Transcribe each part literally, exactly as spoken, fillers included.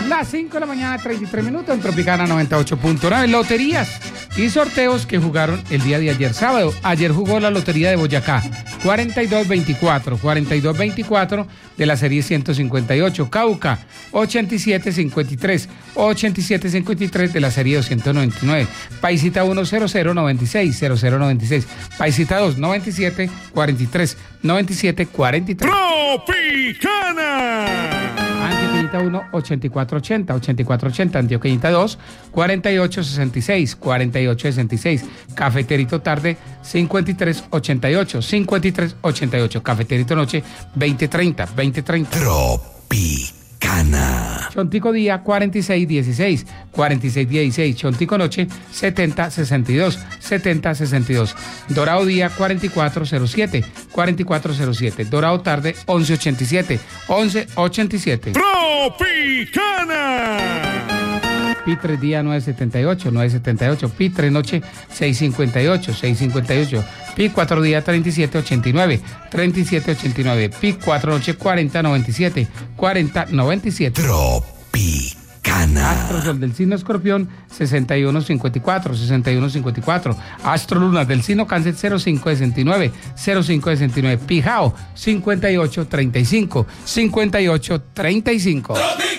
Las cinco de la mañana, treinta y tres minutos en Tropicana noventa y ocho punto nueve. Loterías y sorteos que jugaron el día de ayer sábado. Ayer jugó la Lotería de Boyacá, cuarenta y dos veinticuatro, cuarenta y dos veinticuatro de la serie ciento cincuenta y ocho. Cauca, ochenta y siete cincuenta y tres, ochenta y siete cincuenta y tres de la serie doscientos noventa y nueve. Paisita uno, cero cero noventa y seis, cero cero noventa y seis. Paisita dos, noventa y siete cuarenta y tres, noventa y siete cuarenta y tres. Tropicana. Antioqueñita uno, ochenta y cuatro ochenta, ochenta y cuatro ochenta. Antioqueñita dos, cuarenta y ocho sesenta y seis, cuarenta y ocho sesenta y seis. Cafeterito tarde, cincuenta y tres ochenta y ocho, cincuenta y tres ochenta y ocho. Cafeterito noche, veinte treinta, veinte treinta. Tropicana. Chontico día, cuarenta y seis dieciséis, cuarenta y seis dieciséis. Chontico noche, setenta sesenta y dos, setenta sesenta y dos. Dorado día, cuarenta y cuatro cero siete, cuarenta y cuatro cero siete. Dorado tarde, once ochenta y siete, once ochenta y siete. Tropicana. Pitre día nueve setenta y ocho, nueve setenta y ocho. Pitre noche seis cincuenta y ocho, seis cincuenta y ocho. Pi cuatro día treinta y siete ochenta y nueve, treinta y siete ochenta y nueve. Pi cuatro noche cuarenta noventa y siete, cuarenta noventa y siete. Tropicana. Astro Sol del signo Escorpión, sesenta y uno cincuenta y cuatro, sesenta y uno cincuenta y cuatro. Astro Luna del signo Cáncer, cero cinco sesenta y nueve, cero cinco sesenta y nueve. Pijao, cincuenta y ocho treinta y cinco, cincuenta y ocho treinta y cinco.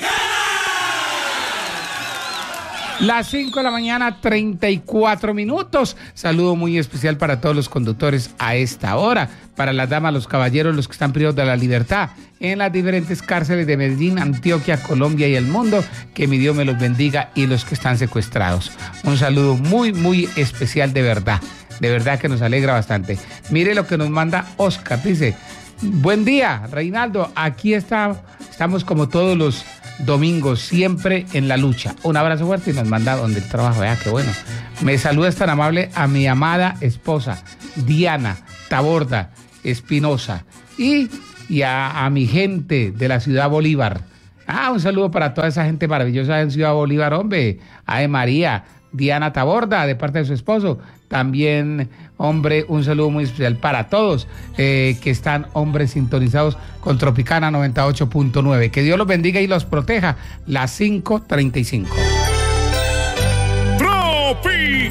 Las cinco de la mañana, treinta y cuatro minutos. Saludo muy especial para todos los conductores a esta hora. Para las damas, los caballeros, los que están privados de la libertad en las diferentes cárceles de Medellín, Antioquia, Colombia y el mundo. Que mi Dios me los bendiga, y los que están secuestrados. Un saludo muy, muy especial de verdad. De verdad que nos alegra bastante. Mire lo que nos manda Oscar. Dice: buen día, Reinaldo. Aquí está, estamos como todos los domingos, siempre en la lucha. Un abrazo fuerte, y nos manda donde el trabajo. Vea qué bueno. Me saluda tan amable a mi amada esposa, Diana Taborda Espinosa, y, y a, a mi gente de la ciudad Bolívar. Ah, un saludo para toda esa gente maravillosa en Ciudad Bolívar, hombre. Ave María, Diana Taborda, de parte de su esposo. También, hombre, un saludo muy especial para todos eh, que están, hombres, sintonizados con Tropicana noventa y ocho punto nueve. Que Dios los bendiga y los proteja. Las cinco treinta y cinco. Tropi.